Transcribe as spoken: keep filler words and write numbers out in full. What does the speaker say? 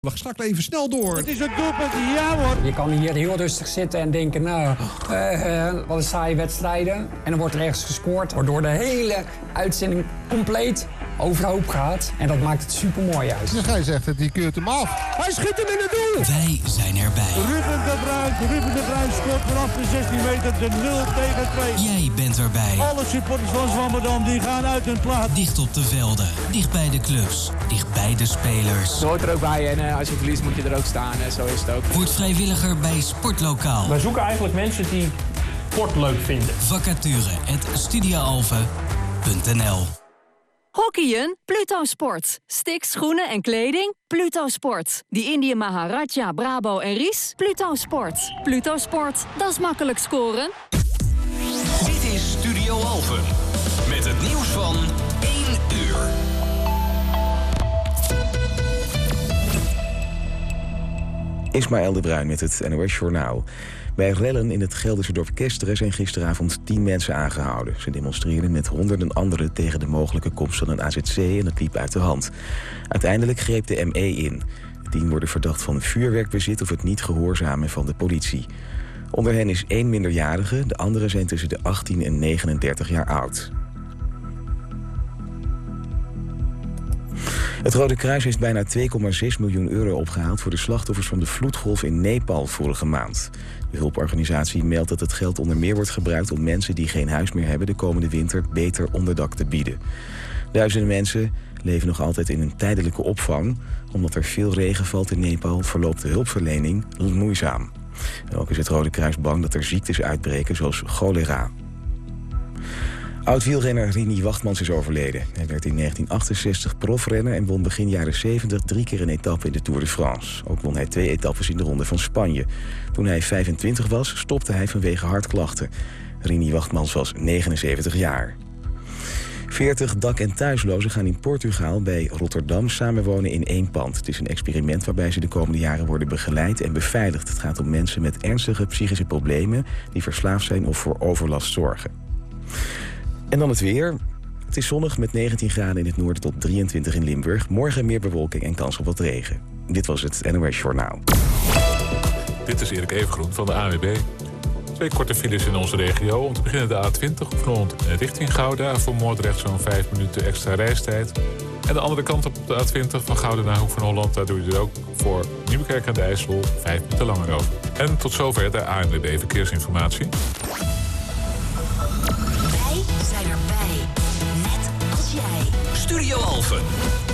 We schakelen even snel door. Het is een doelpunt, ja hoor. Je kan hier heel rustig zitten en denken, nou, uh, uh, wat een saaie wedstrijden. En dan wordt er ergens gescoord, waardoor de hele uitzending compleet overhoop gaat. En dat maakt het supermooi juist. Ja, gij zegt het, die keurt hem af. Hij schiet hem in het doel. Wij zijn erbij. Ruben de Bruin, Ruben de Bruin scoort vanaf de zestien meter de nul tegen twee. Jij bent erbij. Alle supporters van Zwammerdam die gaan uit hun plaats. Dicht op de velden, dicht bij de clubs, dicht bij de spelers. Je hoort er ook bij en uh, als je verliest moet je er ook staan. En zo is het ook. Word vrijwilliger bij Sportlokaal. Wij zoeken eigenlijk mensen die sport leuk vinden. Vacature at studiaalphen punt n l. Hockeyen? Pluto Sport. Sticks, schoenen en kleding? Pluto Sport. Die Indië Maharaja, Brabo en Ries? Pluto Sport. Pluto Sport, dat is makkelijk scoren. Dit is Studio Alphen. Met het nieuws van één uur. Ismaël de Bruin met het N O S Journaal. Bij rellen in het Gelderse dorp Kesteren zijn gisteravond tien mensen aangehouden. Ze demonstreerden met honderden anderen tegen de mogelijke komst van een A Z C en dat liep uit de hand. Uiteindelijk greep de M E in. De tien worden verdacht van vuurwerkbezit of het niet gehoorzamen van de politie. Onder hen is één minderjarige, de anderen zijn tussen de achttien en negenendertig jaar oud. Het Rode Kruis heeft bijna twee komma zes miljoen euro opgehaald voor de slachtoffers van de vloedgolf in Nepal vorige maand. De hulporganisatie meldt dat het geld onder meer wordt gebruikt om mensen die geen huis meer hebben de komende winter beter onderdak te bieden. Duizenden mensen leven nog altijd in een tijdelijke opvang. Omdat er veel regen valt in Nepal verloopt de hulpverlening moeizaam. En ook is het Rode Kruis bang dat er ziektes uitbreken zoals cholera. Oud-wielrenner Rini Wachtmans is overleden. Hij werd in negentien achtenzestig profrenner en won begin jaren zeventig drie keer een etappe in de Tour de France. Ook won hij twee etappes in de Ronde van Spanje. Toen hij vijfentwintig was, stopte hij vanwege hartklachten. Rini Wachtmans was negenenzeventig jaar. veertig dak- en thuislozen gaan in Portugal bij Rotterdam samenwonen in één pand. Het is een experiment waarbij ze de komende jaren worden begeleid en beveiligd. Het gaat om mensen met ernstige psychische problemen die verslaafd zijn of voor overlast zorgen. En dan het weer. Het is zonnig met negentien graden in het noorden tot drieëntwintig in Limburg. Morgen meer bewolking en kans op wat regen. Dit was het N O S Journaal. Dit is Erik Evengroen van de A W B. Twee korte files in onze regio. Om te beginnen de A twintig of Holland richting Gouda. Voor Moordrecht zo'n vijf minuten extra reistijd. En de andere kant op de A twintig van Gouda naar Hoek van Holland. Daar doe je er ook voor Nieuwekerk aan de IJssel vijf minuten langer over. En tot zover de A N W B Verkeersinformatie. Wij zijn erbij. Net als jij. Studio Alphen.